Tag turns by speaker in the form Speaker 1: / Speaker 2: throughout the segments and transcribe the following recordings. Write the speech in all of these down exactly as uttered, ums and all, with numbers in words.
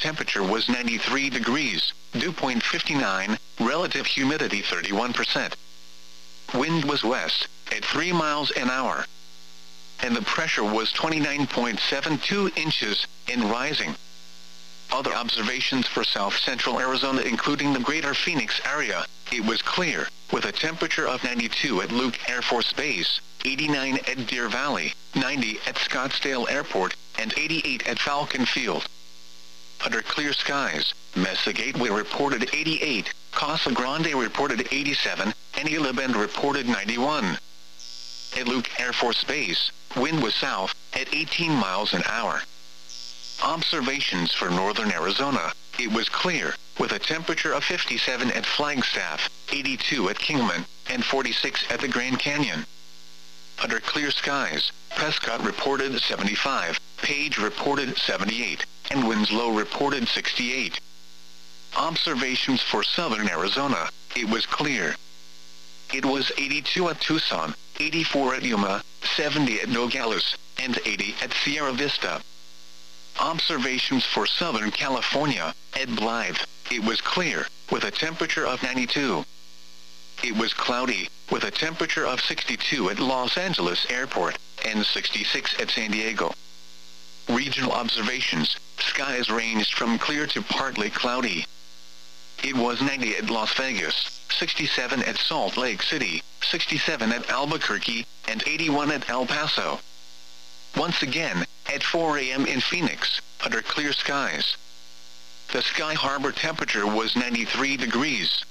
Speaker 1: Temperature was ninety-three degrees, dew point fifty-nine, relative humidity thirty-one percent. Wind was west, at three miles an hour. And the pressure was twenty-nine point seven two inches, and rising. Other observations for south central Arizona including the greater Phoenix area, it was clear, with a temperature of ninety-two at Luke Air Force Base, eighty-nine at Deer Valley, ninety at Scottsdale Airport, and eighty-eight at Falcon Field. Under clear skies, Mesa Gateway reported eighty-eight, Casa Grande reported eighty-seven, and Isla Bend reported ninety-one. At Luke Air Force Base, wind was south, at eighteen miles an hour. Observations for northern Arizona, it was clear, with a temperature of fifty-seven at Flagstaff, eighty-two at Kingman, and forty-six at the Grand Canyon. Under clear skies, Prescott reported seventy-five, Page reported seventy-eight, and Winslow reported sixty-eight. Observations for southern Arizona, it was clear. It was eighty-two at Tucson, eighty-four at Yuma, seventy at Nogales, and eighty at Sierra Vista. Observations for Southern California, at Blythe, it was clear, with a temperature of ninety-two. It was cloudy, with a temperature of sixty-two at Los Angeles Airport, and sixty-six at San Diego. Regional observations, skies ranged from clear to partly cloudy. It was ninety at Las Vegas, sixty-seven at Salt Lake City, sixty-seven at Albuquerque, and eighty-one at El Paso. Once again, at four a m in Phoenix, under clear skies. The Sky Harbor temperature was ninety-three degrees.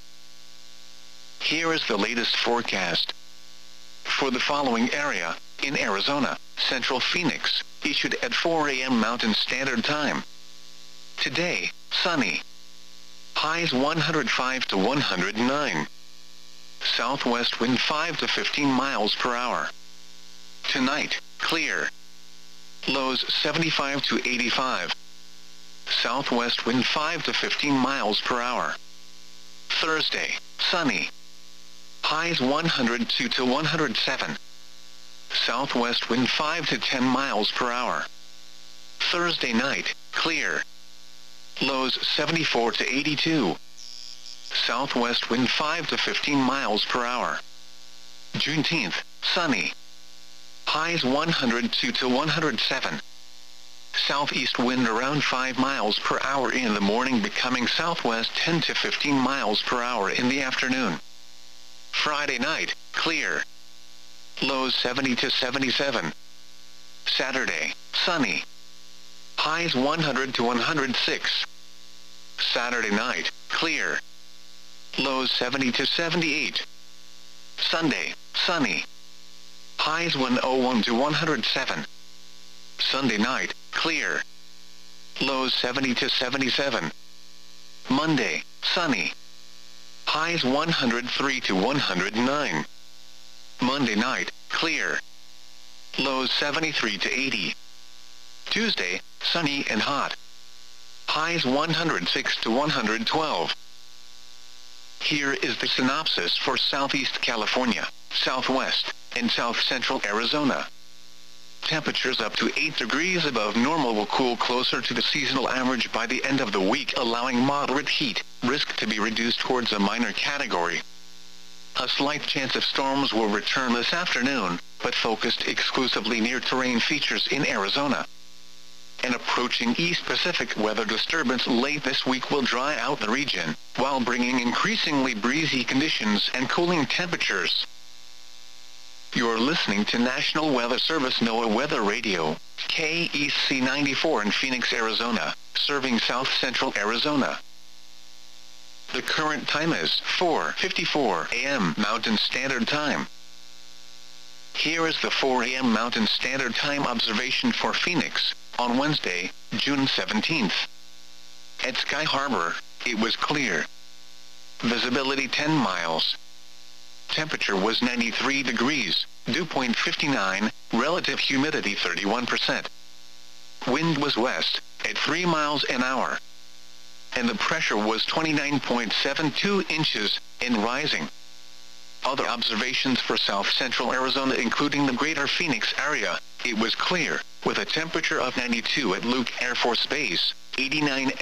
Speaker 1: Here is the latest forecast. For the following area, in Arizona, Central Phoenix, issued at four a m Mountain Standard Time. Today, sunny. Highs one hundred five to one hundred nine. Southwest wind five to fifteen miles per hour. Tonight, clear. Lows seventy-five to eighty-five. Southwest wind five to fifteen miles per hour. Thursday, sunny. Highs one hundred two to one hundred seven. Southwest wind five to ten miles per hour. Thursday night, clear. Lows seventy-four to eighty-two. Southwest wind five to fifteen miles per hour. Juneteenth, sunny. Highs one hundred two to one hundred seven. Southeast wind around five miles per hour in the morning, becoming southwest ten to fifteen miles per hour in the afternoon. Friday night, clear. Lows seventy to seventy-seven. Saturday, sunny. Highs one hundred to one hundred six. Saturday night, clear. Lows seventy to seventy-eight. Sunday, sunny. Highs one oh one to one hundred seven. Sunday night, clear. Lows seventy to seventy-seven. Monday, sunny. Highs one hundred three to one hundred nine. Monday night, clear. Lows seventy-three to eighty. Tuesday, sunny and hot. Highs one hundred six to one hundred twelve. Here is the synopsis for Southeast California, Southwest, and South Central Arizona. Temperatures up to eight degrees above normal will cool closer to the seasonal average by the end of the week, allowing moderate heat risk to be reduced towards a minor category. A slight chance of storms will return this afternoon, but focused exclusively near terrain features in Arizona. An approaching East Pacific weather disturbance late this week will dry out the region, while bringing increasingly breezy conditions and cooling temperatures. You're listening to National Weather Service NOAA Weather Radio, K E C ninety-four in Phoenix, Arizona, serving South Central Arizona. The current time is four fifty-four a m Mountain Standard Time. Here is the four a m Mountain Standard Time observation for Phoenix, on Wednesday, June seventeenth. At Sky Harbor, it was clear. Visibility ten miles. Temperature was ninety-three degrees, dew point fifty-nine, relative humidity thirty-one percent. Wind was west, at three miles an hour. And the pressure was twenty-nine point seven two inches, and rising. Other observations for South Central Arizona including the greater Phoenix area, it was clear, with a temperature of ninety-two at Luke Air Force Base, eighty-nine